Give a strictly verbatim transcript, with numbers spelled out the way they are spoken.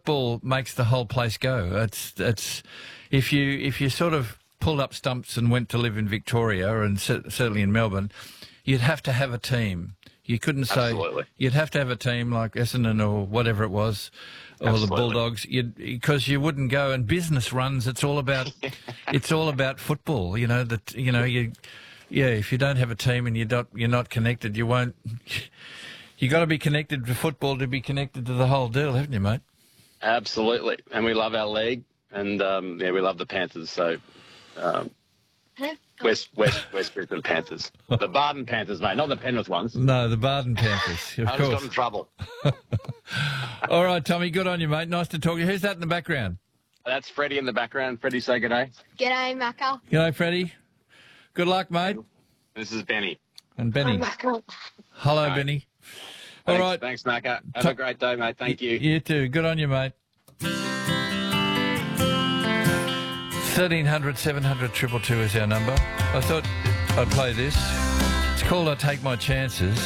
football makes the whole place go. It's it's if you if you sort of pulled up stumps and went to live in Victoria and cer- certainly in Melbourne, you'd have to have a team. You couldn't say Absolutely. you'd have to have a team like Essendon or whatever it was, or Absolutely. the Bulldogs. You'd because you wouldn't go. And business runs. It's all about it's all about football. You know that you know you yeah. If you don't have a team and you're not you're not connected, you won't. You got to be connected to football to be connected to the whole deal, haven't you, mate? Absolutely. And we love our league, and um, yeah, we love the Panthers. So. Um, West West West Brisbane Panthers, the Barden Panthers, mate, not the Penrith ones. No, the Barden Panthers. Of I course. just got in trouble. All right, Tommy, good on you, mate. Nice to talk to you. Who's that in the background? That's Freddie in the background. Freddie, say good day. G'day, Macca. G'day, Freddie. Good luck, mate. This is Benny. And Benny. Macca. Hello, Hi. Benny. All Thanks, right. Thanks, Macca. Have Ta- a great day, mate. Thank you. You too. Good on you, mate. thirteen hundred, seven hundred, two two two is our number. I thought I'd play this. It's called I Take My Chances.